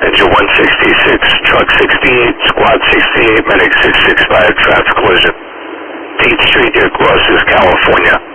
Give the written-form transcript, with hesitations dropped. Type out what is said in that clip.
Engine 166, truck 68, squad 68, medic 665, traffic collision. 8th Street, Deer Crosses, California.